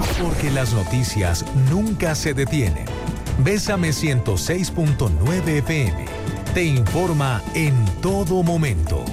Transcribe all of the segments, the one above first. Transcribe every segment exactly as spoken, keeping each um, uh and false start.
Porque las noticias nunca se detienen. Bésame ciento seis punto nueve F M. Te informa en todo momento.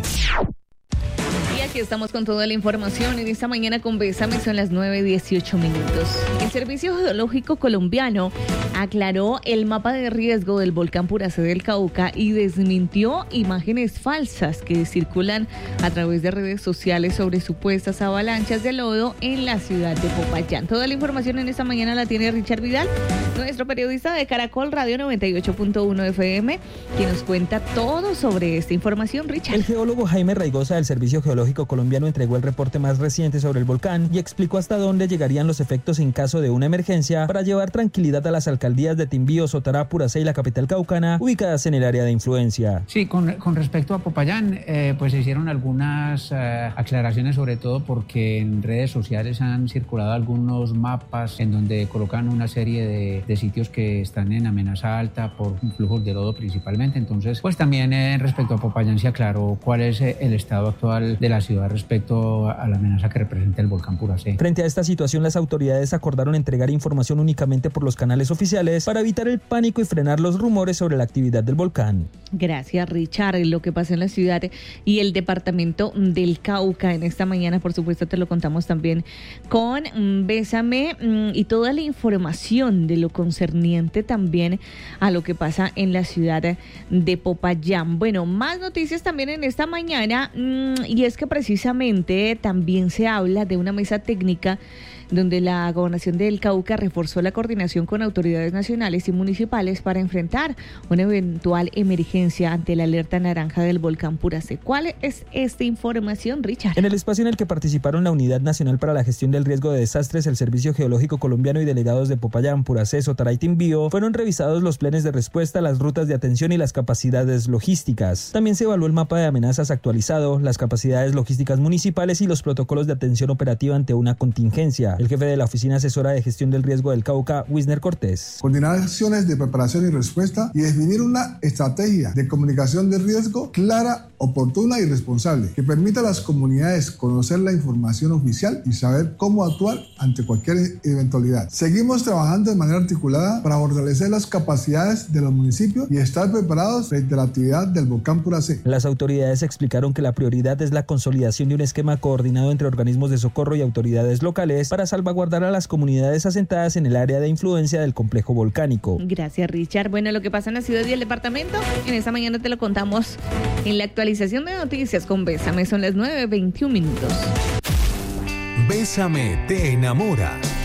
Y aquí estamos con toda la información en esta mañana con Bésame, son las nueve dieciocho minutos. El Servicio Geológico Colombiano aclaró el mapa de riesgo del volcán Puracé del Cauca y desmintió imágenes falsas que circulan a través de redes sociales sobre supuestas avalanchas de lodo en la ciudad de Popayán. Toda la información en esta mañana la tiene Richard Vidal, nuestro periodista de Caracol Radio noventa y ocho punto uno F M, que nos cuenta todo sobre esta información. Richard. El geólogo Jaime Raigosa del Servicio Geológico Colombiano entregó el reporte más reciente sobre el volcán y explicó hasta dónde llegarían los efectos en caso de una emergencia para llevar tranquilidad a las alcaldías de Timbío, Sotará, Puracé y la capital caucana, ubicadas en el área de influencia. Sí, con, con respecto a Popayán, eh, pues se hicieron algunas eh, aclaraciones, sobre todo porque en redes sociales han circulado algunos mapas en donde colocan una serie de, de sitios que están en amenaza alta por flujos de lodo principalmente. Entonces, pues también eh, respecto a Popayán se aclaró cuál es eh, el estado actual de la ciudad respecto a la amenaza que representa el volcán Puracé. Frente a esta situación, las autoridades acordaron entregar información únicamente por los canales oficiales para evitar el pánico y frenar los rumores sobre la actividad del volcán. Gracias, Richard. Lo que pasa en la ciudad y el departamento del Cauca en esta mañana, por supuesto, te lo contamos también con Bésame y toda la información de lo concerniente también a lo que pasa en la ciudad de Popayán. Bueno, más noticias también en esta mañana, y es que precisamente también se habla de una mesa técnica donde la Gobernación del Cauca reforzó la coordinación con autoridades nacionales y municipales para enfrentar una eventual emergencia ante la alerta naranja del volcán Puracé. ¿Cuál es esta información, Richard? En el espacio en el que participaron la Unidad Nacional para la Gestión del Riesgo de Desastres, el Servicio Geológico Colombiano y delegados de Popayán, Puracé, Sotará y Timbío, fueron revisados los planes de respuesta, las rutas de atención y las capacidades logísticas. También se evaluó el mapa de amenazas actualizado, las capacidades logísticas municipales y los protocolos de atención operativa ante una contingencia. El jefe de la Oficina Asesora de Gestión del Riesgo del Cauca, Wisner Cortés. Coordinar acciones de preparación y respuesta y definir una estrategia de comunicación de riesgo clara, oportuna y responsable, que permita a las comunidades conocer la información oficial y saber cómo actuar ante cualquier eventualidad. Seguimos trabajando de manera articulada para fortalecer las capacidades de los municipios y estar preparados frente a la actividad del volcán Puracé. Las autoridades explicaron que la prioridad es la consolidación de un esquema coordinado entre organismos de socorro y autoridades locales para salvaguardar a las comunidades asentadas en el área de influencia del complejo volcánico. Gracias, Richard. Bueno, lo que pasa en la ciudad y el departamento, en esta mañana te lo contamos en la actualización de noticias con Bésame. Son las nueve veintiún minutos. Bésame te enamora.